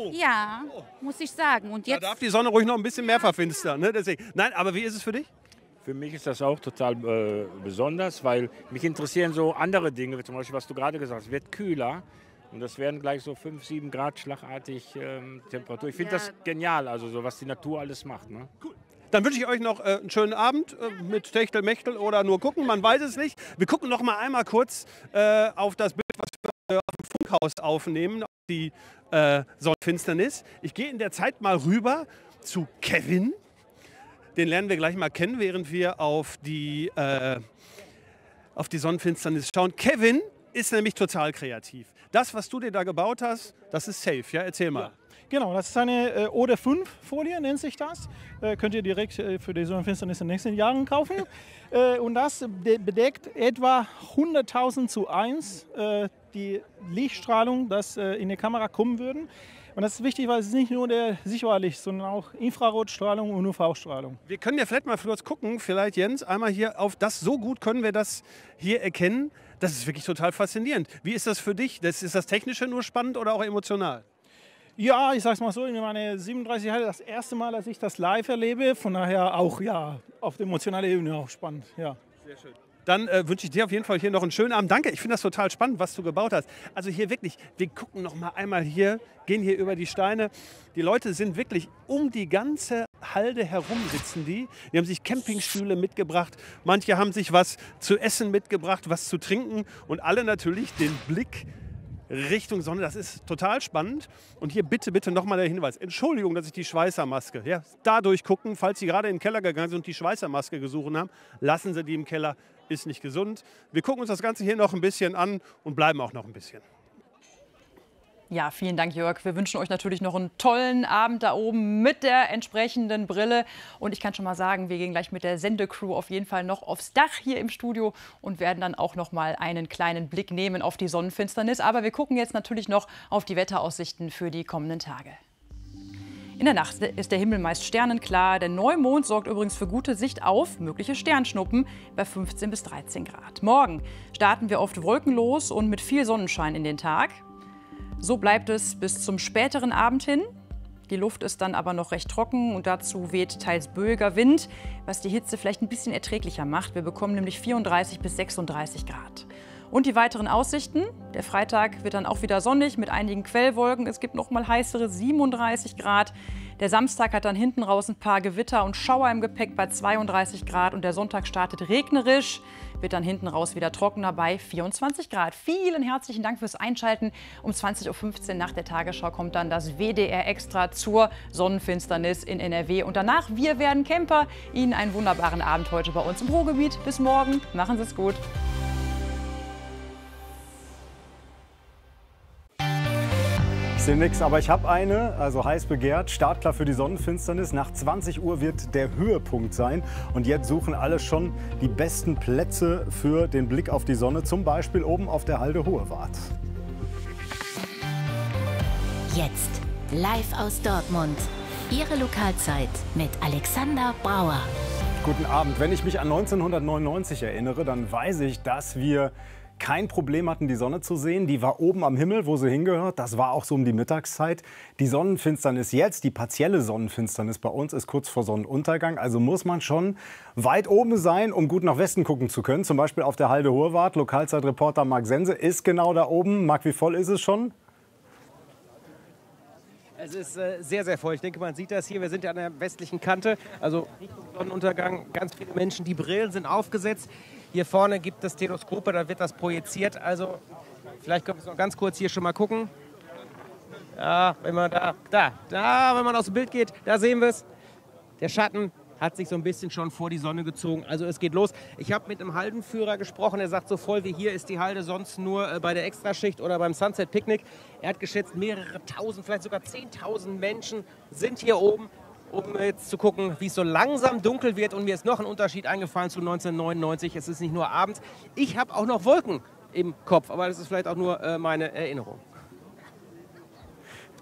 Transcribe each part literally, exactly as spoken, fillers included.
Oh. Ja, Oh. muss ich sagen. Und jetzt Da darf die Sonne ruhig noch ein bisschen mehr verfinstern. Ne? Deswegen. Nein, aber wie ist es für dich? Für mich ist das auch total äh, besonders, weil mich interessieren so andere Dinge, zum Beispiel, was du gerade gesagt hast, es wird kühler. Und das werden gleich so fünf, sieben Grad schlagartig ähm, Temperatur. Ich finde Ja. das genial, also so, was die Natur alles macht. Ne? Dann wünsche ich euch noch äh, einen schönen Abend äh, mit Techtelmechtel oder nur gucken, man weiß es nicht. Wir gucken noch mal einmal kurz äh, auf das Bild, was wir äh, auf dem Funkhaus aufnehmen, auf die äh, Sonnenfinsternis. Ich gehe in der Zeit mal rüber zu Kevin. Den lernen wir gleich mal kennen, während wir auf die, äh, auf die Sonnenfinsternis schauen. Kevin ist nämlich total kreativ. Das, was du dir da gebaut hast, das ist safe, ja? Erzähl mal. Ja. Genau, das ist eine äh, O D E fünf Folie, nennt sich das. Äh, könnt ihr direkt äh, für die Sonnenfinsternis in den nächsten Jahren kaufen. äh, und das be bedeckt etwa hunderttausend zu eins äh, die Lichtstrahlung, das äh, in die Kamera kommen würden. Und das ist wichtig, weil es ist nicht nur der Sichtlicht, sondern auch Infrarotstrahlung und U V-Strahlung. Wir können ja vielleicht mal kurz gucken, vielleicht Jens, einmal hier auf das, so gut können wir das hier erkennen. Das ist wirklich total faszinierend. Wie ist das für dich? Das, ist das Technische nur spannend oder auch emotional? Ja, ich sag's mal so, in meine siebenunddreißig Jahre das erste Mal, dass ich das live erlebe. Von daher auch ja, auf der emotionalen Ebene auch spannend. Ja. Sehr schön. Dann äh, wünsche ich dir auf jeden Fall hier noch einen schönen Abend. Danke, ich finde das total spannend, was du gebaut hast. Also hier wirklich, wir gucken noch mal einmal hier, gehen hier über die Steine. Die Leute sind wirklich um die ganze Halde herum sitzen die. Die haben sich Campingstühle mitgebracht. Manche haben sich was zu essen mitgebracht, was zu trinken. Und alle natürlich den Blick Richtung Sonne. Das ist total spannend. Und hier bitte, bitte nochmal der Hinweis. Entschuldigung, dass ich die Schweißermaske, ja, da durchgucken. Falls Sie gerade in den Keller gegangen sind und die Schweißermaske gesucht haben, lassen Sie die im Keller. Ist nicht gesund. Wir gucken uns das Ganze hier noch ein bisschen an und bleiben auch noch ein bisschen. Ja, vielen Dank, Jörg. Wir wünschen euch natürlich noch einen tollen Abend da oben mit der entsprechenden Brille. Und ich kann schon mal sagen, wir gehen gleich mit der Sendecrew auf jeden Fall noch aufs Dach hier im Studio und werden dann auch noch mal einen kleinen Blick nehmen auf die Sonnenfinsternis. Aber wir gucken jetzt natürlich noch auf die Wetteraussichten für die kommenden Tage. In der Nacht ist der Himmel meist sternenklar. Der Neumond sorgt übrigens für gute Sicht auf mögliche Sternschnuppen bei fünfzehn bis dreizehn Grad. Morgen starten wir oft wolkenlos und mit viel Sonnenschein in den Tag. So bleibt es bis zum späteren Abend hin. Die Luft ist dann aber noch recht trocken und dazu weht teils böiger Wind, was die Hitze vielleicht ein bisschen erträglicher macht. Wir bekommen nämlich vierunddreißig bis sechsunddreißig Grad. Und die weiteren Aussichten. Der Freitag wird dann auch wieder sonnig mit einigen Quellwolken. Es gibt noch mal heißere siebenunddreißig Grad. Der Samstag hat dann hinten raus ein paar Gewitter und Schauer im Gepäck bei zweiunddreißig Grad. Und der Sonntag startet regnerisch, wird dann hinten raus wieder trockener bei vierundzwanzig Grad. Vielen herzlichen Dank fürs Einschalten. Um zwanzig Uhr fünfzehn nach der Tagesschau kommt dann das W D R Extra zur Sonnenfinsternis in N R W. Und danach, wir werden Camper. Ihnen einen wunderbaren Abend heute bei uns im Ruhrgebiet. Bis morgen. Machen Sie es gut. Ich sehe nichts, aber ich habe eine, also heiß begehrt, startklar für die Sonnenfinsternis. Nach zwanzig Uhr wird der Höhepunkt sein. Und jetzt suchen alle schon die besten Plätze für den Blick auf die Sonne, zum Beispiel oben auf der Halde Hohewart. Jetzt live aus Dortmund. Ihre Lokalzeit mit Alexander Brauer. Guten Abend. Wenn ich mich an neunzehnhundertneunundneunzig erinnere, dann weiß ich, dass wir kein Problem hatten, die Sonne zu sehen. Die war oben am Himmel, wo sie hingehört. Das war auch so um die Mittagszeit. Die Sonnenfinsternis jetzt, die partielle Sonnenfinsternis bei uns, ist kurz vor Sonnenuntergang. Also muss man schon weit oben sein, um gut nach Westen gucken zu können. Zum Beispiel auf der Halde Hohewart. Lokalzeitreporter Marc Sense ist genau da oben. Marc, wie voll ist es schon? Es ist äh, sehr, sehr voll. Ich denke, man sieht das hier. Wir sind ja an der westlichen Kante, also Richtung Sonnenuntergang. Ganz viele Menschen, die Brillen sind aufgesetzt. Hier vorne gibt es Teleskope, da wird das projiziert. Also vielleicht können wir noch ganz kurz hier schon mal gucken. Ja, wenn man da, da, da, wenn man aus dem Bild geht, da sehen wir es. Der Schatten hat sich so ein bisschen schon vor die Sonne gezogen. Also es geht los. Ich habe mit einem Haldenführer gesprochen, der sagt, so voll wie hier ist die Halde sonst nur äh, bei der Extraschicht oder beim Sunset Picnic. Er hat geschätzt, mehrere tausend, vielleicht sogar zehntausend Menschen sind hier oben, um jetzt zu gucken, wie es so langsam dunkel wird. Und mir ist noch ein Unterschied eingefallen zu neunzehnhundertneunundneunzig. Es ist nicht nur abends. Ich habe auch noch Wolken im Kopf, aber das ist vielleicht auch nur äh, meine Erinnerung.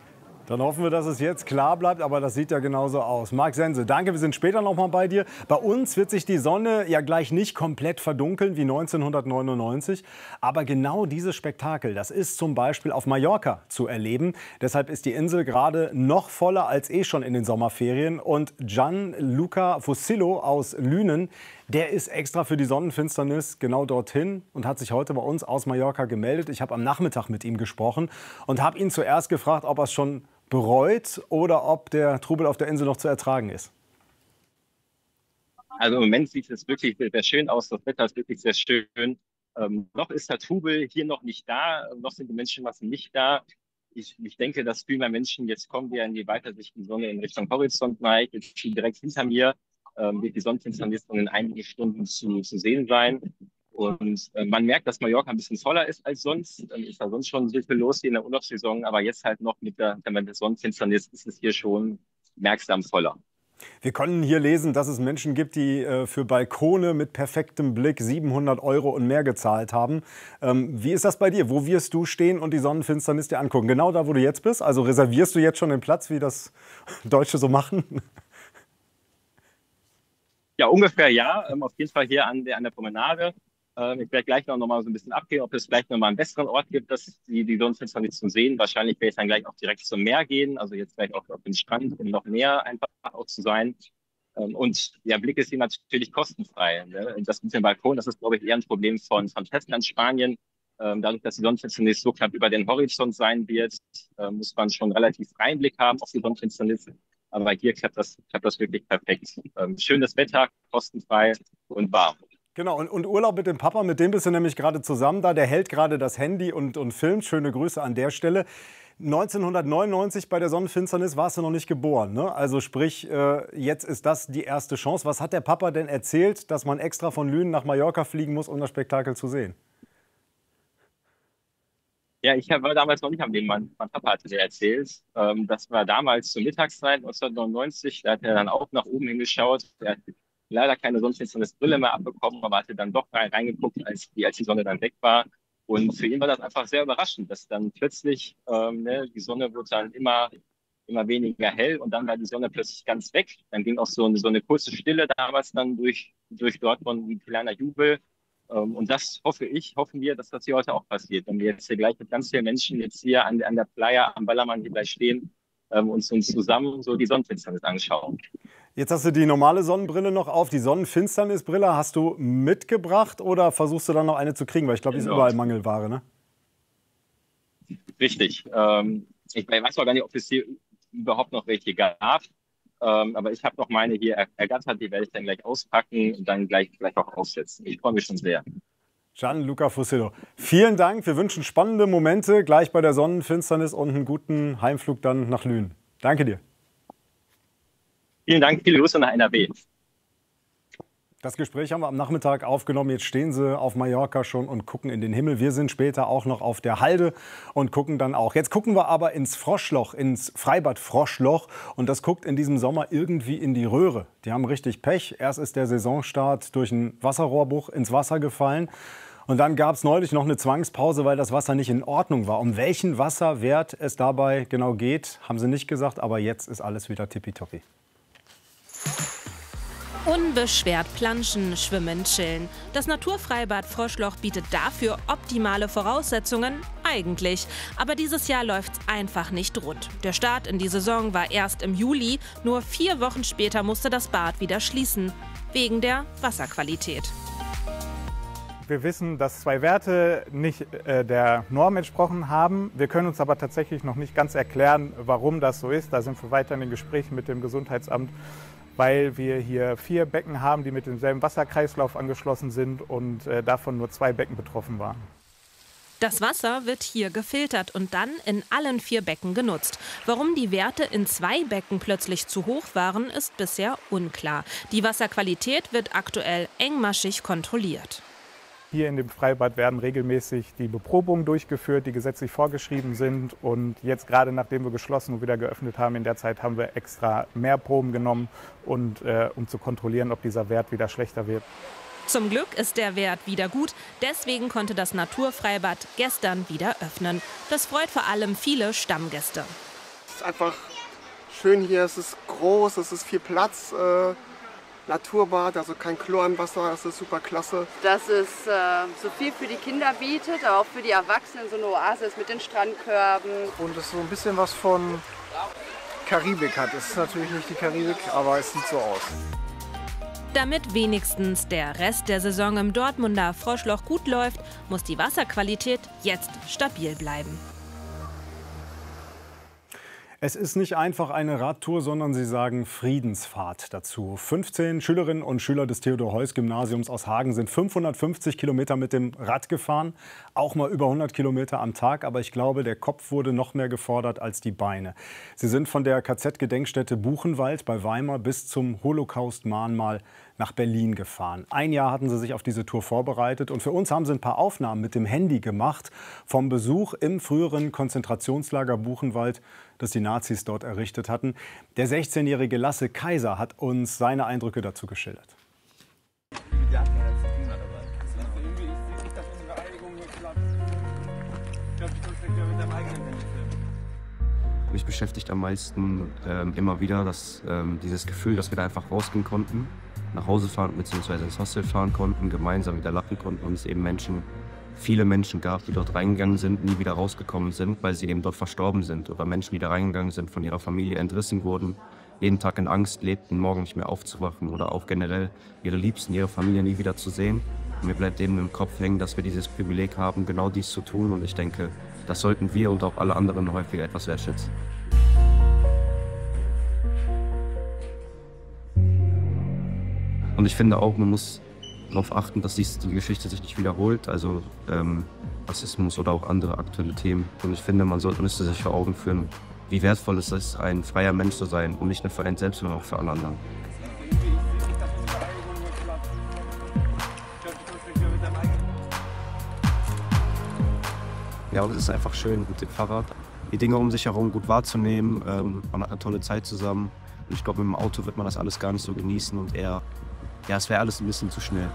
Dann hoffen wir, dass es jetzt klar bleibt, aber das sieht ja genauso aus. Marc Sense, danke, wir sind später noch mal bei dir. Bei uns wird sich die Sonne ja gleich nicht komplett verdunkeln wie neunzehnhundertneunundneunzig. Aber genau dieses Spektakel, das ist zum Beispiel auf Mallorca zu erleben. Deshalb ist die Insel gerade noch voller als eh schon in den Sommerferien. Und Gianluca Fusillo aus Lünen, der ist extra für die Sonnenfinsternis genau dorthin und hat sich heute bei uns aus Mallorca gemeldet. Ich habe am Nachmittag mit ihm gesprochen und habe ihn zuerst gefragt, ob er es schon bereut oder ob der Trubel auf der Insel noch zu ertragen ist. Also im Moment sieht es wirklich sehr schön aus. Das Wetter ist wirklich sehr schön. Ähm, noch ist der Trubel hier noch nicht da. Noch sind die Menschenmassen nicht da. Ich, ich denke, dass viel mehr Menschen jetzt kommen wir in die Weitersicht, die Sonne in Richtung Horizont neigt. Jetzt direkt hinter mir ähm, wird die Sonnenfinsternis in einigen Stunden zu, zu sehen sein. Und äh, man merkt, dass Mallorca ein bisschen voller ist als sonst. Ähm, ist da sonst schon so viel los hier in der Urlaubssaison, aber jetzt halt noch mit der, mit der Sonnenfinsternis ist es hier schon merksam voller. Wir konnten hier lesen, dass es Menschen gibt, die äh, für Balkone mit perfektem Blick siebenhundert Euro und mehr gezahlt haben. Ähm, wie ist das bei dir? Wo wirst du stehen und die Sonnenfinsternis dir angucken? Genau da, wo du jetzt bist? Also reservierst du jetzt schon den Platz, wie das Deutsche so machen? Ja, ungefähr ja. Ähm, auf jeden Fall hier an der, an der Promenade. Ähm, ich werde gleich noch mal so ein bisschen abgehen, ob es vielleicht noch mal einen besseren Ort gibt, dass die, die Sonnenfinsternis zu sehen. Wahrscheinlich werde ich dann gleich auch direkt zum Meer gehen, also jetzt gleich auch auf den Strand, um noch näher einfach auch zu sein. Ähm, und der Blick ist hier natürlich kostenfrei. Ne? Das mit dem Balkon, das ist, glaube ich, eher ein Problem von, von Festland Spanien. Ähm, dadurch, dass die Sonnenfinsternis so knapp über den Horizont sein wird, äh, muss man schon relativ freien Blick haben auf die Sonnenfinsternis. Aber hier klappt das, klappt das wirklich perfekt. Ähm, schönes Wetter, kostenfrei und warm. Genau, und, und Urlaub mit dem Papa, mit dem bist du nämlich gerade zusammen da. Der hält gerade das Handy und, und filmt. Schöne Grüße an der Stelle. neunzehnhundertneunundneunzig bei der Sonnenfinsternis warst du noch nicht geboren, ne? Also sprich, äh, jetzt ist das die erste Chance. Was hat der Papa denn erzählt, dass man extra von Lünen nach Mallorca fliegen muss, um das Spektakel zu sehen? Ja, ich war damals noch nicht am Leben. Mein, mein Papa hatte dir erzählt. Ähm, das war damals zur Mittagszeit neunzehnhundertneunundneunzig. Da hat er dann auch nach oben hingeschaut. Er hat leider keine Sonnenfinsternisbrille mehr abbekommen, aber hatte dann doch rein, reingeguckt, als die, als die Sonne dann weg war. Und für ihn war das einfach sehr überraschend, dass dann plötzlich ähm, ne, die Sonne wurde dann immer, immer weniger hell und dann war die Sonne plötzlich ganz weg. Dann ging auch so eine, so eine kurze Stille damals dann durch, durch Dortmund, ein kleiner Jubel. Ähm, und das hoffe ich, hoffen wir, dass das hier heute auch passiert. Wenn wir jetzt hier gleich mit ganz vielen Menschen jetzt hier an, an der Playa am Ballermann hier gleich stehen, ähm, uns, uns zusammen so die Sonnenfinsternis anschauen. Jetzt hast du die normale Sonnenbrille noch auf. Die Sonnenfinsternisbrille hast du mitgebracht oder versuchst du dann noch eine zu kriegen? Weil ich glaube, die ist überall Mangelware, ne? Richtig. Ähm, ich weiß auch gar nicht, ob es hier überhaupt noch welche gab. Ähm, aber ich habe noch meine hier ergattert. Die werde ich dann gleich auspacken und dann gleich, gleich auch aufsetzen. Ich freue mich schon sehr. Gianluca Fusillo, vielen Dank. Wir wünschen spannende Momente gleich bei der Sonnenfinsternis und einen guten Heimflug dann nach Lünen. Danke dir. Vielen Dank, viele Grüße nach N R W. Das Gespräch haben wir am Nachmittag aufgenommen. Jetzt stehen sie auf Mallorca schon und gucken in den Himmel. Wir sind später auch noch auf der Halde und gucken dann auch. Jetzt gucken wir aber ins Froschloch, ins Freibad Froschloch. Und das guckt in diesem Sommer irgendwie in die Röhre. Die haben richtig Pech. Erst ist der Saisonstart durch einen Wasserrohrbruch ins Wasser gefallen. Und dann gab es neulich noch eine Zwangspause, weil das Wasser nicht in Ordnung war. Um welchen Wasserwert es dabei genau geht, haben sie nicht gesagt. Aber jetzt ist alles wieder tippitoppi. Unbeschwert planschen, schwimmen, chillen. Das Naturfreibad Froschloch bietet dafür optimale Voraussetzungen, eigentlich. Aber dieses Jahr läuft's einfach nicht rund. Der Start in die Saison war erst im Juli. Nur vier Wochen später musste das Bad wieder schließen. Wegen der Wasserqualität. Wir wissen, dass zwei Werte nicht äh, der Norm entsprochen haben. Wir können uns aber tatsächlich noch nicht ganz erklären, warum das so ist. Da sind wir weiter in den Gesprächen mit dem Gesundheitsamt, weil wir hier vier Becken haben, die mit demselben Wasserkreislauf angeschlossen sind und äh, davon nur zwei Becken betroffen waren. Das Wasser wird hier gefiltert und dann in allen vier Becken genutzt. Warum die Werte in zwei Becken plötzlich zu hoch waren, ist bisher unklar. Die Wasserqualität wird aktuell engmaschig kontrolliert. Hier in dem Freibad werden regelmäßig die Beprobungen durchgeführt, die gesetzlich vorgeschrieben sind. Und jetzt gerade nachdem wir geschlossen und wieder geöffnet haben, in der Zeit haben wir extra mehr Proben genommen, und, äh, um zu kontrollieren, ob dieser Wert wieder schlechter wird. Zum Glück ist der Wert wieder gut. Deswegen konnte das Naturfreibad gestern wieder öffnen. Das freut vor allem viele Stammgäste. Es ist einfach schön hier, es ist groß, es ist viel Platz. Äh, Naturbad, also kein Chlor im Wasser, das ist super klasse. Dass es äh, so viel für die Kinder bietet, aber auch für die Erwachsenen, so eine Oase ist mit den Strandkörben. Und es so ein bisschen was von Karibik hat. Es ist natürlich nicht die Karibik, aber es sieht so aus. Damit wenigstens der Rest der Saison im Dortmunder Froschloch gut läuft, muss die Wasserqualität jetzt stabil bleiben. Es ist nicht einfach eine Radtour, sondern sie sagen Friedensfahrt dazu. fünfzehn Schülerinnen und Schüler des Theodor-Heuss-Gymnasiums aus Hagen sind fünfhundertfünfzig Kilometer mit dem Rad gefahren. Auch mal über hundert Kilometer am Tag. Aber ich glaube, der Kopf wurde noch mehr gefordert als die Beine. Sie sind von der K Z-Gedenkstätte Buchenwald bei Weimar bis zum Holocaust-Mahnmal nach Berlin gefahren. Ein Jahr hatten sie sich auf diese Tour vorbereitet und für uns haben sie ein paar Aufnahmen mit dem Handy gemacht vom Besuch im früheren Konzentrationslager Buchenwald, das die Nazis dort errichtet hatten. Der sechzehnjährige Lasse Kaiser hat uns seine Eindrücke dazu geschildert. Mich beschäftigt am meisten ähm, immer wieder das, ähm, dieses Gefühl, dass wir da einfach rausgehen konnten, nach Hause fahren bzw. ins Hostel fahren konnten, gemeinsam wieder lachen konnten und es eben Menschen, viele Menschen gab, die dort reingegangen sind, nie wieder rausgekommen sind, weil sie eben dort verstorben sind oder Menschen, die da reingegangen sind, von ihrer Familie entrissen wurden, jeden Tag in Angst lebten, morgen nicht mehr aufzuwachen oder auch generell ihre Liebsten, ihre Familie nie wieder zu sehen. Und mir bleibt eben im Kopf hängen, dass wir dieses Privileg haben, genau dies zu tun und ich denke, das sollten wir und auch alle anderen häufiger etwas wertschätzen. Und ich finde auch, man muss darauf achten, dass dies, die Geschichte sich nicht wiederholt, also ähm, Rassismus oder auch andere aktuelle Themen. Und ich finde, man sollte, müsste sich vor Augen führen, wie wertvoll es ist, ein freier Mensch zu sein und nicht nur für einen selbst, sondern auch für alle anderen. Ja, und es ist einfach schön mit dem Fahrrad, die Dinge um sich herum gut wahrzunehmen. Ähm, man hat eine tolle Zeit zusammen. Und ich glaube, mit dem Auto wird man das alles gar nicht so genießen und eher, ja, es wäre alles ein bisschen zu schnell.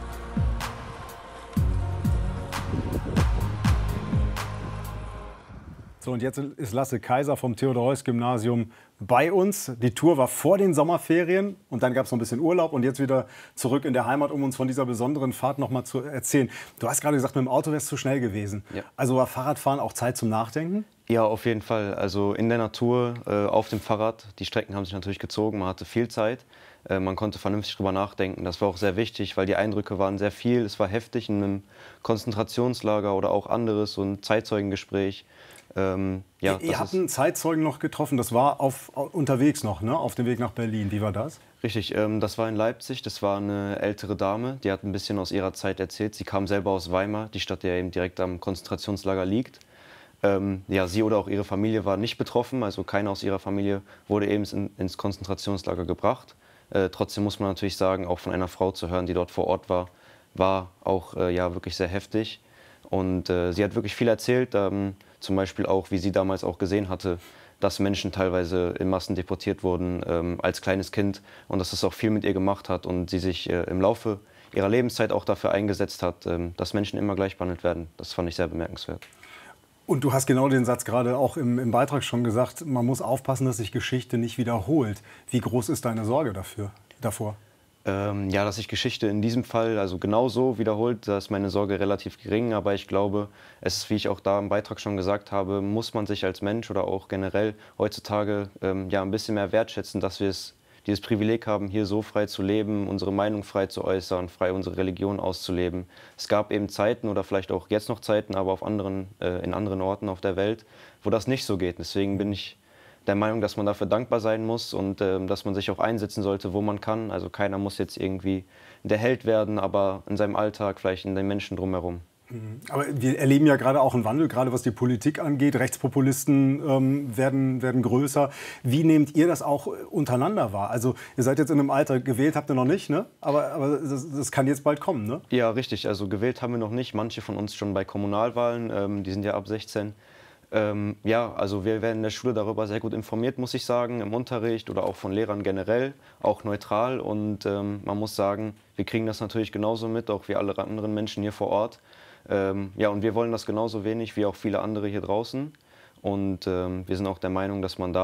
So, und jetzt ist Lasse Kaiser vom Theodor-Heuss-Gymnasium bei uns. Die Tour war vor den Sommerferien und dann gab es noch ein bisschen Urlaub und jetzt wieder zurück in der Heimat, um uns von dieser besonderen Fahrt noch mal zu erzählen. Du hast gerade gesagt, mit dem Auto wäre es zu schnell gewesen. Ja. Also war Fahrradfahren auch Zeit zum Nachdenken? Ja, auf jeden Fall. Also in der Natur, äh, auf dem Fahrrad. Die Strecken haben sich natürlich gezogen, man hatte viel Zeit. Äh, man konnte vernünftig drüber nachdenken. Das war auch sehr wichtig, weil die Eindrücke waren sehr viel. Es war heftig in einem Konzentrationslager oder auch anderes, so ein Zeitzeugengespräch. Ähm, ja, ihr ihr habt einen Zeitzeugen noch getroffen, das war auf, unterwegs noch, ne? Auf dem Weg nach Berlin. Wie war das? Richtig, ähm, das war in Leipzig. Das war eine ältere Dame, die hat ein bisschen aus ihrer Zeit erzählt. Sie kam selber aus Weimar, die Stadt, die ja eben direkt am Konzentrationslager liegt. Ähm, ja, sie oder auch ihre Familie war nicht betroffen, also keiner aus ihrer Familie wurde eben in, ins Konzentrationslager gebracht. Äh, trotzdem muss man natürlich sagen, auch von einer Frau zu hören, die dort vor Ort war, war auch äh, ja, wirklich sehr heftig. Und äh, sie hat wirklich viel erzählt, ähm, zum Beispiel auch, wie sie damals auch gesehen hatte, dass Menschen teilweise in Massen deportiert wurden ähm, als kleines Kind und dass das auch viel mit ihr gemacht hat und sie sich äh, im Laufe ihrer Lebenszeit auch dafür eingesetzt hat, ähm, dass Menschen immer gleich behandelt werden. Das fand ich sehr bemerkenswert. Und du hast genau den Satz gerade auch im, im Beitrag schon gesagt, man muss aufpassen, dass sich Geschichte nicht wiederholt. Wie groß ist deine Sorge dafür, davor? Ähm, ja, dass sich Geschichte in diesem Fall also genau so wiederholt, da ist meine Sorge relativ gering. Aber ich glaube, es ist, wie ich auch da im Beitrag schon gesagt habe, muss man sich als Mensch oder auch generell heutzutage ähm, ja, ein bisschen mehr wertschätzen, dass wir es, dieses Privileg haben, hier so frei zu leben, unsere Meinung frei zu äußern, frei unsere Religion auszuleben. Es gab eben Zeiten oder vielleicht auch jetzt noch Zeiten, aber auf anderen, äh, in anderen Orten auf der Welt, wo das nicht so geht. Deswegen bin ich der Meinung, dass man dafür dankbar sein muss und äh, dass man sich auch einsetzen sollte, wo man kann. Also keiner muss jetzt irgendwie der Held werden, aber in seinem Alltag, vielleicht in den Menschen drumherum. Aber wir erleben ja gerade auch einen Wandel, gerade was die Politik angeht. Rechtspopulisten ähm, werden, werden größer. Wie nehmt ihr das auch untereinander wahr? Also ihr seid jetzt in einem Alter, gewählt habt ihr noch nicht, ne? aber, aber das, das kann jetzt bald kommen, ne? Ja, richtig. Also gewählt haben wir noch nicht. Manche von uns schon bei Kommunalwahlen, ähm, die sind ja ab sechzehn. Ähm, ja, also wir werden in der Schule darüber sehr gut informiert, muss ich sagen, im Unterricht oder auch von Lehrern generell, auch neutral. Und ähm, man muss sagen, wir kriegen das natürlich genauso mit, auch wie alle anderen Menschen hier vor Ort. Ähm, ja, und wir wollen das genauso wenig wie auch viele andere hier draußen. Und ähm, wir sind auch der Meinung, dass man da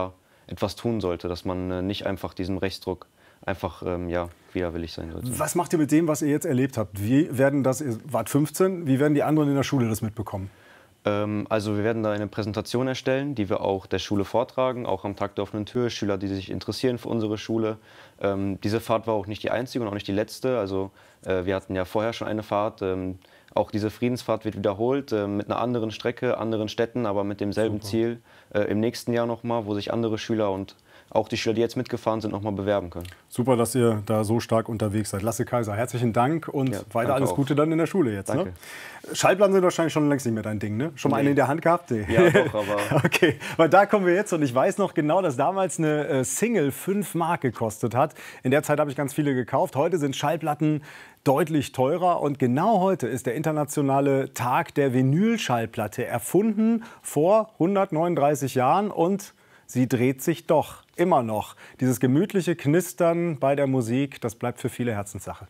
etwas tun sollte, dass man äh, nicht einfach diesem Rechtsdruck einfach ähm, ja, widerwillig sein sollte. Was macht ihr mit dem, was ihr jetzt erlebt habt? Wie werden das, ihr wart fünfzehn, wie werden die anderen in der Schule das mitbekommen? Ähm, also wir werden da eine Präsentation erstellen, die wir auch der Schule vortragen, auch am Tag der offenen Tür, Schüler, die sich interessieren für unsere Schule. Ähm, diese Fahrt war auch nicht die einzige und auch nicht die letzte. Also äh, wir hatten ja vorher schon eine Fahrt. Ähm, auch diese Friedensfahrt wird wiederholt, äh, mit einer anderen Strecke, anderen Städten, aber mit demselben Super. Ziel äh, im nächsten Jahr nochmal, wo sich andere Schüler und auch die Schüler, die jetzt mitgefahren sind, noch mal bewerben können. Super, dass ihr da so stark unterwegs seid. Lasse Kaiser, herzlichen Dank und ja, weiter alles auch. Gute dann in der Schule jetzt. Danke. Ne? Schallplatten sind wahrscheinlich schon längst nicht mehr dein Ding, ne? Schon mal nee. eine in der Hand gehabt? Nee. Ja, doch, aber... Okay, weil da kommen wir jetzt und ich weiß noch genau, dass damals eine äh, Single fünf Mark gekostet hat. In der Zeit habe ich ganz viele gekauft. Heute sind Schallplatten deutlich teurer und genau heute ist der internationale Tag der Vinylschallplatte, erfunden vor hundertneununddreißig Jahren und sie dreht sich doch immer noch. Dieses gemütliche Knistern bei der Musik, das bleibt für viele Herzenssache.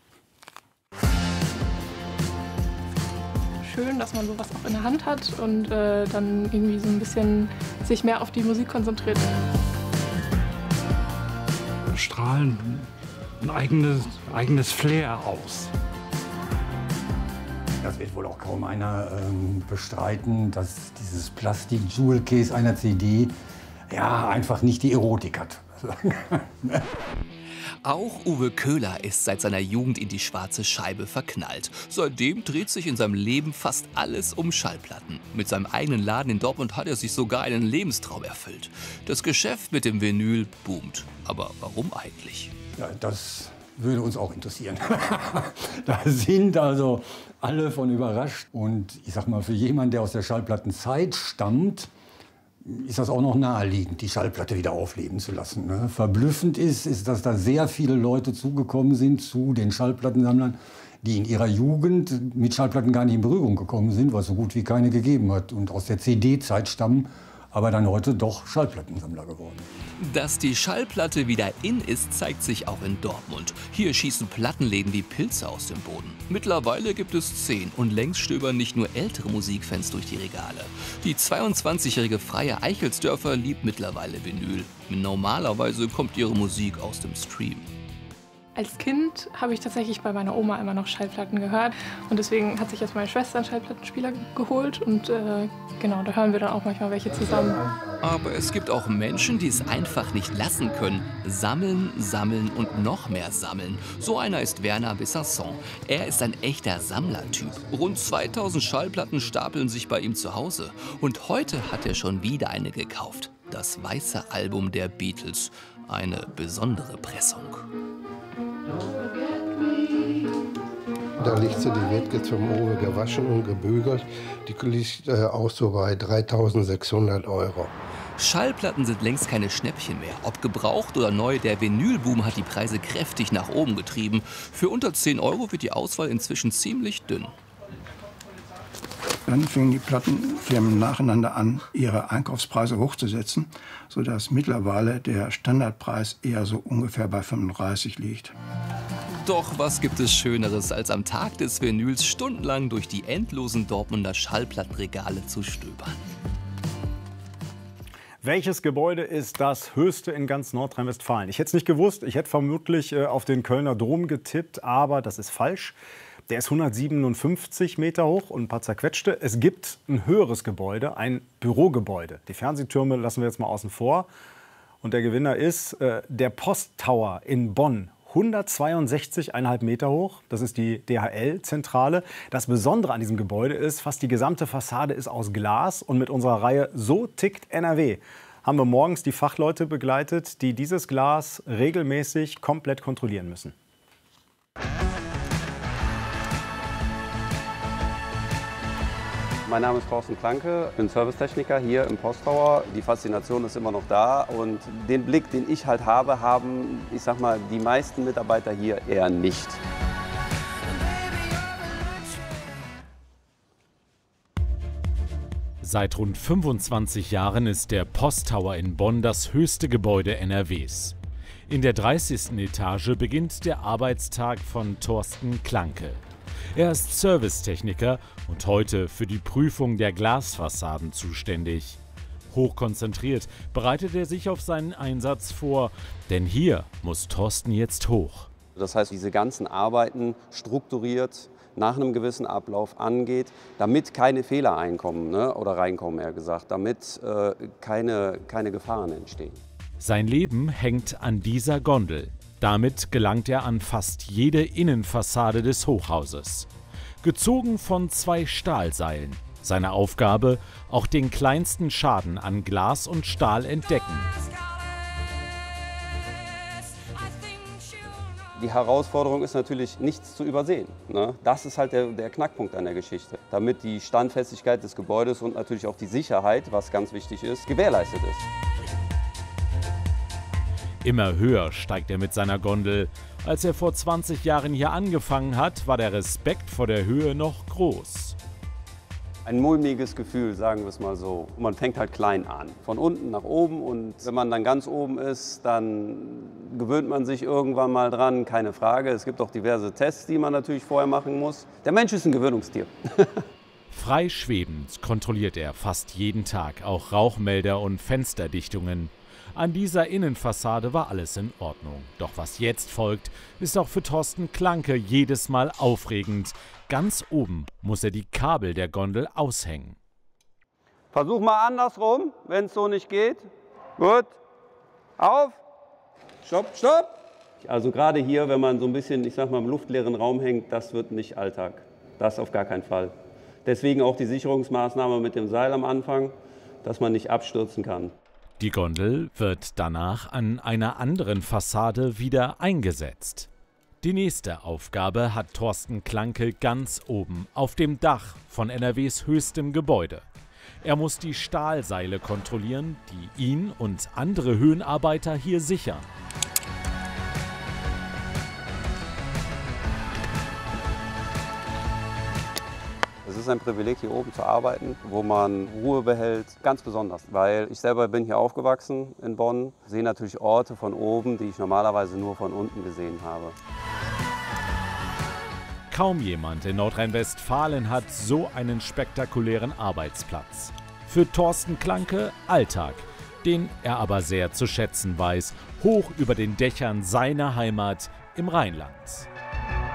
Schön, dass man sowas auch in der Hand hat und äh, dann irgendwie so ein bisschen sich mehr auf die Musik konzentriert. Strahlen ein eigenes, eigenes Flair aus. Das wird wohl auch kaum einer ähm, bestreiten, dass dieses Plastik-Jewel-Case einer C D ja, einfach nicht die Erotik hat. Auch Uwe Köhler ist seit seiner Jugend in die schwarze Scheibe verknallt. Seitdem dreht sich in seinem Leben fast alles um Schallplatten. Mit seinem eigenen Laden in Dortmund hat er sich sogar einen Lebenstraum erfüllt. Das Geschäft mit dem Vinyl boomt. Aber warum eigentlich? Ja, das würde uns auch interessieren. Da sind also alle von überrascht. Und ich sag mal, für jemanden, der aus der Schallplattenzeit stammt, ist das auch noch naheliegend, die Schallplatte wieder aufleben zu lassen. Ne? Verblüffend ist, ist, dass da sehr viele Leute zugekommen sind zu den Schallplattensammlern, die in ihrer Jugend mit Schallplatten gar nicht in Berührung gekommen sind, weil es so gut wie keine gegeben hat und aus der C D-Zeit stammen, aber dann heute doch Schallplattensammler geworden. Dass die Schallplatte wieder in ist, zeigt sich auch in Dortmund. Hier schießen Plattenläden wie Pilze aus dem Boden. Mittlerweile gibt es zehn und längst stöbern nicht nur ältere Musikfans durch die Regale. Die zweiundzwanzigjährige Freie Eichelsdörfer liebt mittlerweile Vinyl. Normalerweise kommt ihre Musik aus dem Stream. Als Kind habe ich tatsächlich bei meiner Oma immer noch Schallplatten gehört und deswegen hat sich jetzt meine Schwester einen Schallplattenspieler geholt und äh, genau, da hören wir dann auch manchmal welche zusammen. Aber es gibt auch Menschen, die es einfach nicht lassen können. Sammeln, sammeln und noch mehr sammeln. So einer ist Werner Bessasson. Er ist ein echter Sammlertyp. Rund zweitausend Schallplatten stapeln sich bei ihm zu Hause. Und heute hat er schon wieder eine gekauft. Das weiße Album der Beatles. Eine besondere Pressung. Da liegt sie, die wird jetzt vom Owe gewaschen und gebügelt. Die liegt äh, auch so bei dreitausendsechshundert Euro. Schallplatten sind längst keine Schnäppchen mehr. Ob gebraucht oder neu, der Vinylboom hat die Preise kräftig nach oben getrieben. Für unter zehn Euro wird die Auswahl inzwischen ziemlich dünn. Dann fingen die Plattenfirmen nacheinander an, ihre Einkaufspreise hochzusetzen, sodass mittlerweile der Standardpreis eher so ungefähr bei fünfunddreißig liegt. Doch was gibt es Schöneres, als am Tag des Vinyls stundenlang durch die endlosen Dortmunder Schallplattenregale zu stöbern? Welches Gebäude ist das höchste in ganz Nordrhein-Westfalen? Ich hätte es nicht gewusst. Ich hätte vermutlich äh, auf den Kölner Dom getippt, aber das ist falsch. Der ist hundertsiebenundfünfzig Meter hoch und ein paar zerquetschte. Es gibt ein höheres Gebäude, ein Bürogebäude. Die Fernsehtürme lassen wir jetzt mal außen vor. Und der Gewinner ist äh, der Posttower in Bonn. hundertzweiundsechzig Komma fünf Meter hoch. Das ist die D H L-Zentrale. Das Besondere an diesem Gebäude ist, fast die gesamte Fassade ist aus Glas. Und mit unserer Reihe So tickt N R W haben wir morgens die Fachleute begleitet, die dieses Glas regelmäßig komplett kontrollieren müssen. Mein Name ist Thorsten Klanke, ich bin Servicetechniker hier im Posttower. Die Faszination ist immer noch da und den Blick, den ich halt habe, haben, ich sag mal, die meisten Mitarbeiter hier eher nicht. Seit rund fünfundzwanzig Jahren ist der Posttower in Bonn das höchste Gebäude N R Ws. In der dreißigsten Etage beginnt der Arbeitstag von Thorsten Klanke. Er ist Servicetechniker und heute für die Prüfung der Glasfassaden zuständig. Hochkonzentriert bereitet er sich auf seinen Einsatz vor, denn hier muss Thorsten jetzt hoch. Das heißt, diese ganzen Arbeiten strukturiert nach einem gewissen Ablauf angeht, damit keine Fehler einkommen, ne, oder reinkommen, eher gesagt, damit äh, keine, keine Gefahren entstehen. Sein Leben hängt an dieser Gondel. Damit gelangt er an fast jede Innenfassade des Hochhauses. Gezogen von zwei Stahlseilen. Seine Aufgabe, auch den kleinsten Schaden an Glas und Stahl entdecken. Die Herausforderung ist natürlich, nichts zu übersehen, ne? Das ist halt der, der Knackpunkt an der Geschichte. Damit die Standfestigkeit des Gebäudes und natürlich auch die Sicherheit, was ganz wichtig ist, gewährleistet ist. Immer höher steigt er mit seiner Gondel. Als er vor zwanzig Jahren hier angefangen hat, war der Respekt vor der Höhe noch groß. Ein mulmiges Gefühl, sagen wir es mal so. Man fängt halt klein an, von unten nach oben, und wenn man dann ganz oben ist, dann gewöhnt man sich irgendwann mal dran, keine Frage. Es gibt auch diverse Tests, die man natürlich vorher machen muss. Der Mensch ist ein Gewöhnungstier. Frei schwebend kontrolliert er fast jeden Tag auch Rauchmelder und Fensterdichtungen. An dieser Innenfassade war alles in Ordnung. Doch was jetzt folgt, ist auch für Thorsten Klanke jedes Mal aufregend. Ganz oben muss er die Kabel der Gondel aushängen. Versuch mal andersrum, wenn es so nicht geht. Gut. Auf. Stopp, stopp. Also gerade hier, wenn man so ein bisschen, ich sag mal, im luftleeren Raum hängt, das wird nicht Alltag. Das auf gar keinen Fall. Deswegen auch die Sicherungsmaßnahme mit dem Seil am Anfang, dass man nicht abstürzen kann. Die Gondel wird danach an einer anderen Fassade wieder eingesetzt. Die nächste Aufgabe hat Thorsten Klanke ganz oben auf dem Dach von N R Ws höchstem Gebäude. Er muss die Stahlseile kontrollieren, die ihn und andere Höhenarbeiter hier sichern. Es ist ein Privileg, hier oben zu arbeiten, wo man Ruhe behält, ganz besonders. Weil ich selber bin hier aufgewachsen in Bonn, sehe natürlich Orte von oben, die ich normalerweise nur von unten gesehen habe. Kaum jemand in Nordrhein-Westfalen hat so einen spektakulären Arbeitsplatz. Für Thorsten Klanke Alltag, den er aber sehr zu schätzen weiß, hoch über den Dächern seiner Heimat im Rheinland.